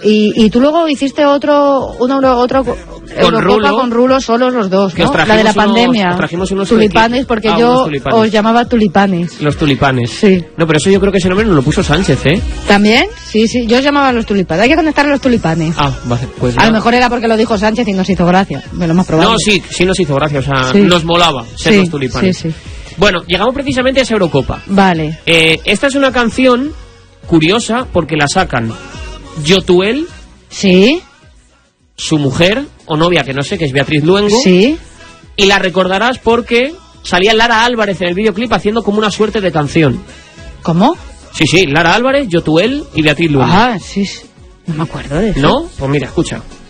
Y tú luego hiciste otro Eurocopa con Rulo, solos los dos, ¿no? La de la pandemia. Trajimos unos tulipanes, porque yo os llamaba tulipanes. Los tulipanes. Sí. No, pero eso yo creo que ese nombre nos lo puso Sánchez, ¿eh? ¿También? Sí, yo os llamaba los tulipanes. Hay que conectar a los tulipanes. Ah, vale, pues a lo mejor era porque lo dijo Sánchez y nos hizo gracia. Me lo más probable. No, sí nos hizo gracia, o sea, nos molaba ser los tulipanes. Sí. Bueno, llegamos precisamente a esa Eurocopa. Vale. Esta es una canción curiosa porque la sacan Yotuel, sí, su mujer o novia, que no sé, que es Beatriz Luengo, sí, y la recordarás porque salía Lara Álvarez en el videoclip haciendo como una suerte de canción. ¿Cómo? Sí, Lara Álvarez, Yotuel y Beatriz Luengo. Ah, sí, no me acuerdo de eso. ¿No? Pues mira, escucha.